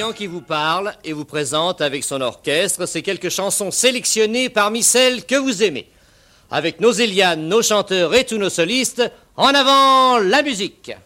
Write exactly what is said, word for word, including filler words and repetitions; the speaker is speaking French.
Florian qui vous parle et vous présente avec son orchestre ces quelques chansons sélectionnées parmi celles que vous aimez. Avec nos Élianes, nos chanteurs et tous nos solistes, en avant la musique!